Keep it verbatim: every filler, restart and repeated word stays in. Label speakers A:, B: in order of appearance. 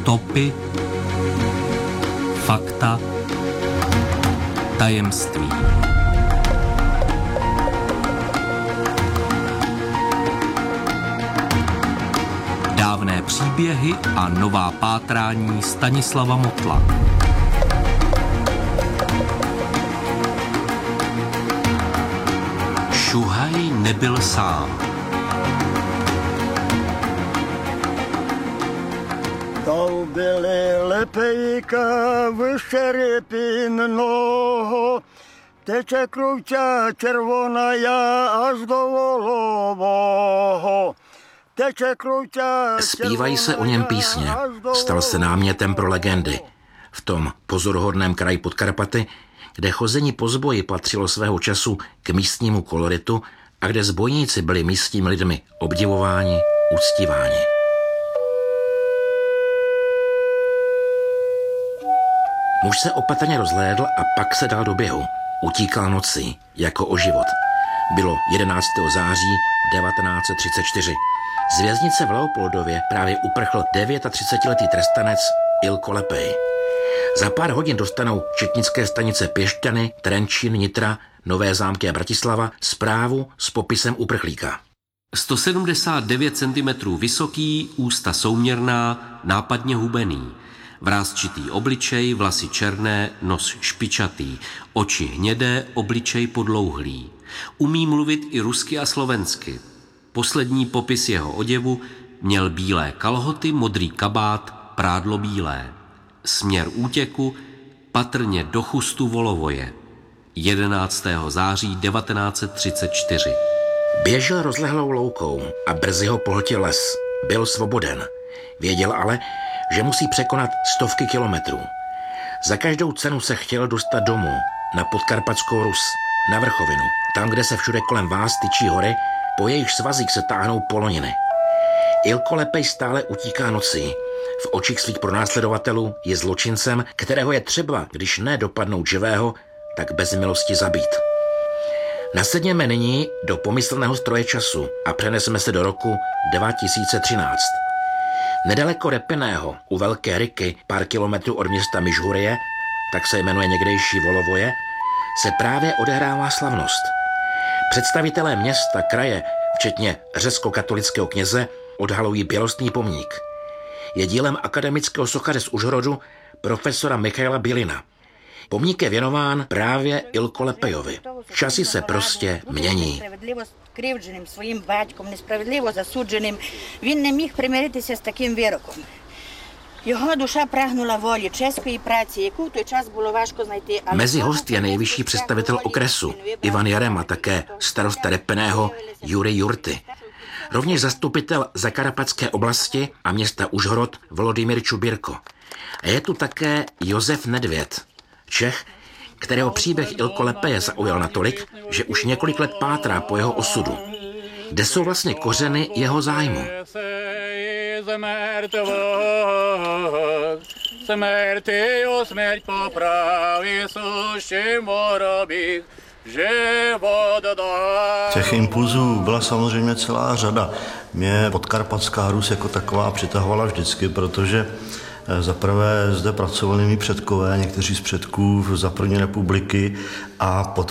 A: Stopy, fakta, tajemství. Dávné příběhy a nová pátrání Stanislava Motla. Šuhaj nebyl sám.
B: To byly lepejka vyšerepinného, teče kruťa červona já až do Volového. Teče kruťa
C: Zpívají se o něm písně. Stal se námětem pro legendy. V tom pozoruhodném kraji Podkarpaty, kde chození po zboji patřilo svého času k místnímu koloritu a kde zbojníci byli místními lidmi obdivováni, uctíváni. Muž se opatrně rozhlédl a pak se dal do běhu. Utíkal nocí, jako o život. Bylo jedenáctého září devatenáct set třicet čtyři. Z věznice v Leopoldově právě uprchl třicetidevítiletý trestanec Ilko Lepej. Za pár hodin dostanou četnické stanice Piešťany, Trenčín, Nitra, Nové Zámky a Bratislava zprávu s popisem uprchlíka.
A: sto sedmdesát devět centimetrů vysoký, ústa souměrná, nápadně hubený. Vrásčitý obličej, vlasy černé, nos špičatý, oči hnědé, obličej podlouhlý. Umí mluvit i rusky a slovensky. Poslední popis jeho oděvu: měl bílé kalhoty, modrý kabát, prádlo bílé. Směr útěku patrně do chustu Volovoje. jedenáctého září devatenáct set třicet čtyři.
C: Běžel rozlehlou loukou a brzy ho pohltil les. Byl svoboden. Věděl ale, že musí překonat stovky kilometrů. Za každou cenu se chtěl dostat domů, na Podkarpatskou Rus, na vrchovinu, tam, kde se všude kolem vás tyčí hory, po jejich svazích se táhnou poloniny. Ilko Lepej stále utíká nocí. V očích svých pronásledovatelů je zločincem, kterého je třeba, když ne dopadnout živého, tak bez milosti zabít. Nasedněme nyní do pomyslného stroje času a přeneseme se do roku dva tisíce třináct. Nedaleko Repinného, u Velké Ryky, pár kilometrů od města Mižhurie, tak se jmenuje někdejší Volovoje, se právě odehrává slavnost. Představitelé města, kraje, včetně řecko-katolického kněze, odhalují bělostný pomník. Je dílem akademického sochaře z Užhorodu, profesora Michaila Bělina. Pomník je věnován právě Ilko Lepejovi. Časy se prostě mění.
D: Кривдженим своїм батьком, несправедливо засудженим, він не міг примиритися з таким вироком. Його душа прагнула волі, чеської праці, яку в той час було важко знайти.
C: Mezi host je nejvyšší představitel okresu Ivan Jarema, také starosta Repinného Jurij Jurty. Rovněž zastupitel Zakarpatské oblasti a města Užhorod Volodymyr Čubirko. A je tu také Josef Nedvěd, Čech, kterého příběh Ilko Lepeje zaujal natolik, že už několik let pátrá po jeho osudu. Kde jsou vlastně kořeny jeho zájmu?
E: Těch impulzů byla samozřejmě celá řada. Mě Podkarpatská Rus jako taková přitahovala vždycky, protože zaprvé zde pracovali mý předkové, někteří z předků za první republiky, a